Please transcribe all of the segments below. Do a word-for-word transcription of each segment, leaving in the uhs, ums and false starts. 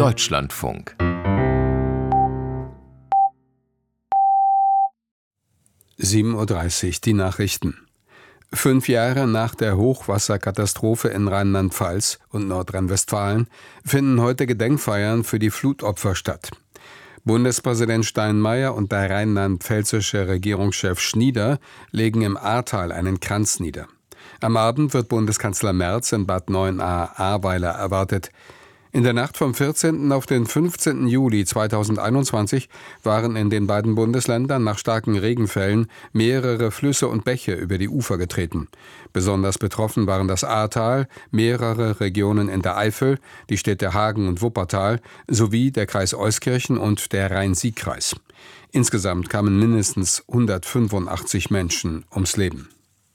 Deutschlandfunk. sieben Uhr dreißig, die Nachrichten. Fünf Jahre nach der Hochwasserkatastrophe in Rheinland-Pfalz und Nordrhein-Westfalen finden heute Gedenkfeiern für die Flutopfer statt. Bundespräsident Steinmeier und der rheinland-pfälzische Regierungschef Schnieder legen im Ahrtal einen Kranz nieder. Am Abend wird Bundeskanzler Merz in Bad Neuenahr-Ahrweiler erwartet. In der Nacht vom vierzehnten auf den fünfzehnten Juli zweitausendeinundzwanzig waren in den beiden Bundesländern nach starken Regenfällen mehrere Flüsse und Bäche über die Ufer getreten. Besonders betroffen waren das Ahrtal, mehrere Regionen in der Eifel, die Städte Hagen und Wuppertal sowie der Kreis Euskirchen und der Rhein-Sieg-Kreis. Insgesamt kamen mindestens hundertfünfundachtzig Menschen ums Leben.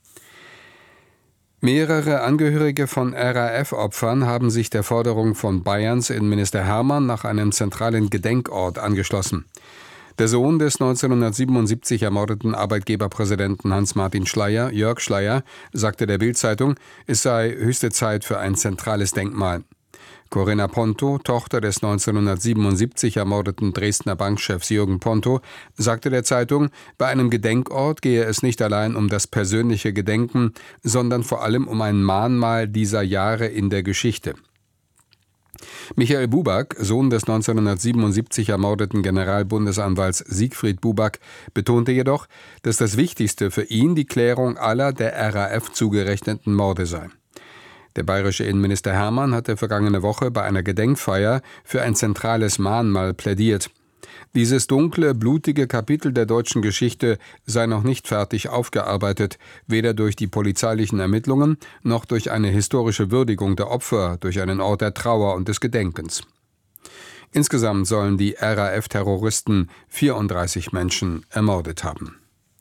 Mehrere Angehörige von R A F-Opfern haben sich der Forderung von Bayerns Innenminister Hermann nach einem zentralen Gedenkort angeschlossen. Der Sohn des neunzehnhundertsiebenundsiebzig ermordeten Arbeitgeberpräsidenten Hans-Martin Schleyer, Jörg Schleyer, sagte der Bild-Zeitung, es sei höchste Zeit für ein zentrales Denkmal. Corinna Ponto, Tochter des neunzehnhundertsiebenundsiebzig ermordeten Dresdner Bankchefs Jürgen Ponto, sagte der Zeitung, bei einem Gedenkort gehe es nicht allein um das persönliche Gedenken, sondern vor allem um ein Mahnmal dieser Jahre in der Geschichte. Michael Buback, Sohn des neunzehnhundertsiebenundsiebzig ermordeten Generalbundesanwalts Siegfried Buback, betonte jedoch, dass das Wichtigste für ihn die Klärung aller der R A F zugerechneten Morde sei. Der bayerische Innenminister Hermann hatte vergangene Woche bei einer Gedenkfeier für ein zentrales Mahnmal plädiert. Dieses dunkle, blutige Kapitel der deutschen Geschichte sei noch nicht fertig aufgearbeitet, weder durch die polizeilichen Ermittlungen noch durch eine historische Würdigung der Opfer durch einen Ort der Trauer und des Gedenkens. Insgesamt sollen die R A F-Terroristen vierunddreißig Menschen ermordet haben.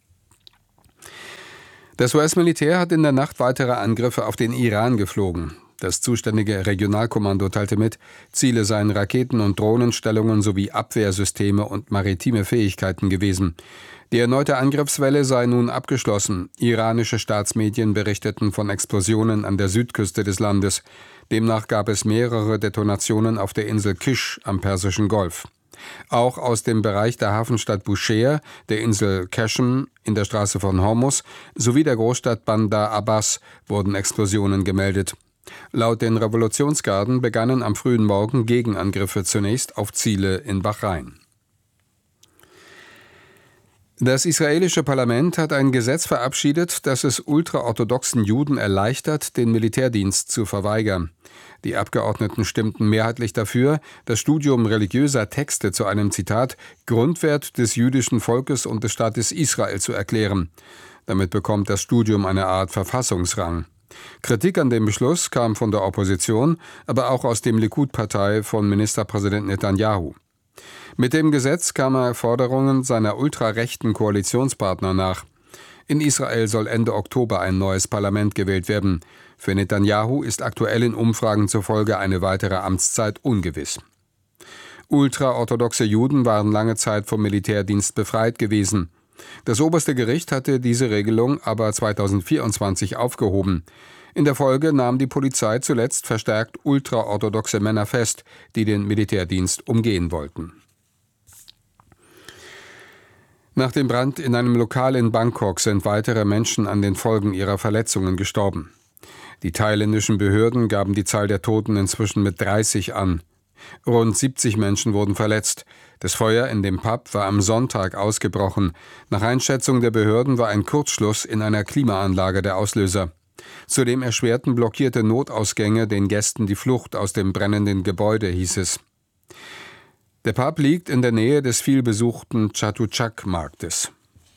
Das U S-Militär hat in der Nacht weitere Angriffe auf den Iran geflogen. Das zuständige Regionalkommando teilte mit, Ziele seien Raketen- und Drohnenstellungen sowie Abwehrsysteme und maritime Fähigkeiten gewesen. Die erneute Angriffswelle sei nun abgeschlossen. Iranische Staatsmedien berichteten von Explosionen an der Südküste des Landes. Demnach gab es mehrere Detonationen auf der Insel Kish am Persischen Golf. Auch aus dem Bereich der Hafenstadt Bushehr, der Insel Qashm in der Straße von Hormuz sowie der Großstadt Bandar Abbas wurden Explosionen gemeldet. Laut den Revolutionsgarden begannen am frühen Morgen Gegenangriffe zunächst auf Ziele in Bahrain. Das israelische Parlament hat ein Gesetz verabschiedet, das es ultraorthodoxen Juden erleichtert, den Militärdienst zu verweigern. Die Abgeordneten stimmten mehrheitlich dafür, das Studium religiöser Texte zu einem, Zitat, Grundwert des jüdischen Volkes und des Staates Israel zu erklären. Damit bekommt das Studium eine Art Verfassungsrang. Kritik an dem Beschluss kam von der Opposition, aber auch aus dem Likud-Partei von Ministerpräsident Netanyahu. Mit dem Gesetz kam er Forderungen seiner ultrarechten Koalitionspartner nach. In Israel soll Ende Oktober ein neues Parlament gewählt werden. Für Netanyahu ist aktuellen Umfragen zufolge eine weitere Amtszeit ungewiss. Ultraorthodoxe Juden waren lange Zeit vom Militärdienst befreit gewesen. Das oberste Gericht hatte diese Regelung aber zweitausendvierundzwanzig aufgehoben. In der Folge nahm die Polizei zuletzt verstärkt ultraorthodoxe Männer fest, die den Militärdienst umgehen wollten. Nach dem Brand in einem Lokal in Bangkok sind weitere Menschen an den Folgen ihrer Verletzungen gestorben. Die thailändischen Behörden gaben die Zahl der Toten inzwischen mit dreißig an. Rund siebzig Menschen wurden verletzt. Das Feuer in dem Pub war am Sonntag ausgebrochen. Nach Einschätzung der Behörden war ein Kurzschluss in einer Klimaanlage der Auslöser. Zudem erschwerten blockierte Notausgänge den Gästen die Flucht aus dem brennenden Gebäude, hieß es. Der Pub liegt in der Nähe des vielbesuchten Chatuchak-Marktes.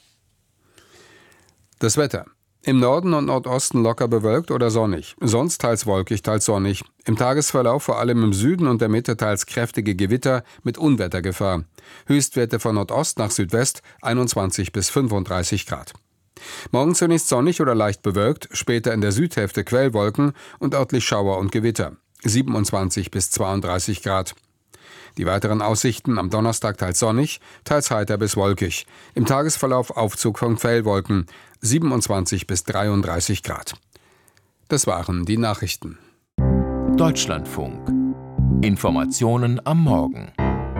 Das Wetter. Im Norden und Nordosten locker bewölkt oder sonnig, sonst teils wolkig, teils sonnig. Im Tagesverlauf vor allem im Süden und der Mitte teils kräftige Gewitter mit Unwettergefahr. Höchstwerte von Nordost nach Südwest einundzwanzig bis fünfunddreißig Grad. Morgen zunächst sonnig oder leicht bewölkt, später in der Südhälfte Quellwolken und örtlich Schauer und Gewitter. siebenundzwanzig bis zweiunddreißig Grad. Die weiteren Aussichten am Donnerstag teils sonnig, teils heiter bis wolkig. Im Tagesverlauf Aufzug von Quellwolken, siebenundzwanzig bis dreiunddreißig Grad. Das waren die Nachrichten. Deutschlandfunk. Informationen am Morgen.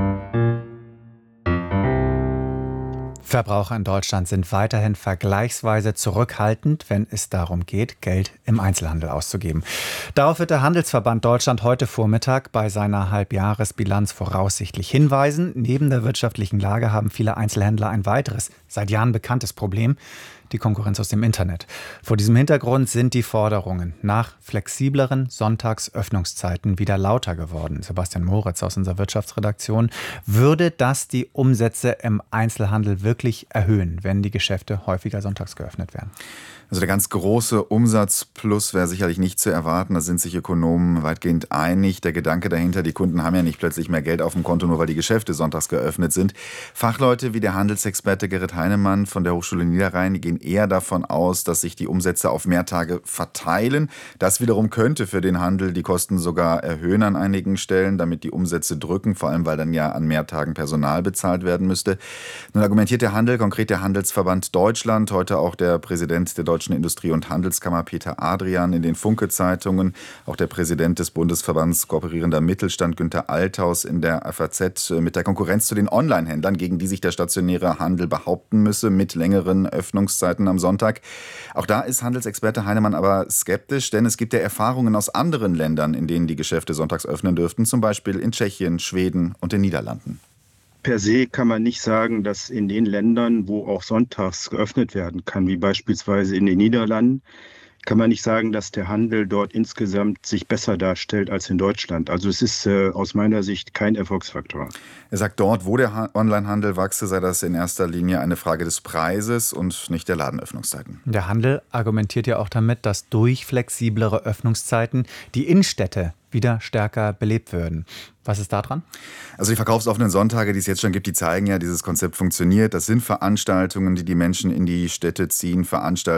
Verbraucher in Deutschland sind weiterhin vergleichsweise zurückhaltend, wenn es darum geht, Geld im Einzelhandel auszugeben. Darauf wird der Handelsverband Deutschland heute Vormittag bei seiner Halbjahresbilanz voraussichtlich hinweisen. Neben der wirtschaftlichen Lage haben viele Einzelhändler ein weiteres, seit Jahren bekanntes Problem: die Konkurrenz aus dem Internet. Vor diesem Hintergrund sind die Forderungen nach flexibleren Sonntagsöffnungszeiten wieder lauter geworden. Sebastian Moritz aus unserer Wirtschaftsredaktion. Würde das die Umsätze im Einzelhandel wirklich erhöhen, wenn die Geschäfte häufiger sonntags geöffnet werden? Also der ganz große Umsatzplus wäre sicherlich nicht zu erwarten. Da sind sich Ökonomen weitgehend einig. Der Gedanke dahinter, die Kunden haben ja nicht plötzlich mehr Geld auf dem Konto, nur weil die Geschäfte sonntags geöffnet sind. Fachleute wie der Handelsexperte Gerrit Heinemann von der Hochschule Niederrhein, die gehen eher davon aus, dass sich die Umsätze auf mehr Tage verteilen. Das wiederum könnte für den Handel die Kosten sogar erhöhen an einigen Stellen, damit die Umsätze drücken, vor allem weil dann ja an mehr Tagen Personal bezahlt werden müsste. Nun argumentiert der Handel, konkret der Handelsverband Deutschland, heute auch der Präsident der Deutschen Industrie- und Handelskammer Peter Adrian in den Funke-Zeitungen, auch der Präsident des Bundesverbands Kooperierender Mittelstand Günther Althaus in der F A Z mit der Konkurrenz zu den Online-Händlern, gegen die sich der stationäre Handel behaupten müsse, mit längeren Öffnungszeiten am Sonntag. Auch da ist Handelsexperte Heinemann aber skeptisch, denn es gibt ja Erfahrungen aus anderen Ländern, in denen die Geschäfte sonntags öffnen dürften, zum Beispiel in Tschechien, Schweden und den Niederlanden. Per se kann man nicht sagen, dass in den Ländern, wo auch sonntags geöffnet werden kann, wie beispielsweise in den Niederlanden, kann man nicht sagen, dass der Handel dort insgesamt sich besser darstellt als in Deutschland. Also es ist äh, aus meiner Sicht kein Erfolgsfaktor. Er sagt, dort, wo der ha- Onlinehandel wachse, sei das in erster Linie eine Frage des Preises und nicht der Ladenöffnungszeiten. Der Handel argumentiert ja auch damit, dass durch flexiblere Öffnungszeiten die Innenstädte wieder stärker belebt würden. Was ist da dran? Also die verkaufsoffenen Sonntage, die es jetzt schon gibt, die zeigen ja, dieses Konzept funktioniert. Das sind Veranstaltungen, die die Menschen in die Städte ziehen, Veranstaltungen,